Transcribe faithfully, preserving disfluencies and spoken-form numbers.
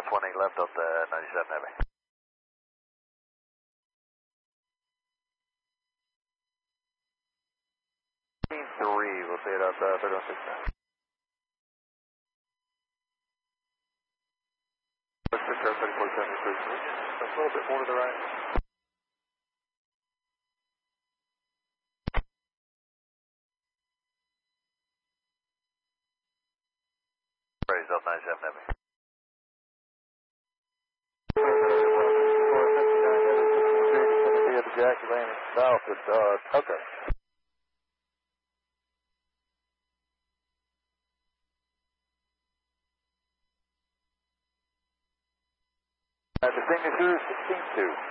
twenty left on the ninety-seven Heavy. three, we'll see it out uh, thirty-one six nine. thirty-four seventy-three, a little bit more to the right. Raise up ninety-seven Heavy. Jackie landing south with uh, Tucker. Uh, the signature is sixteen two.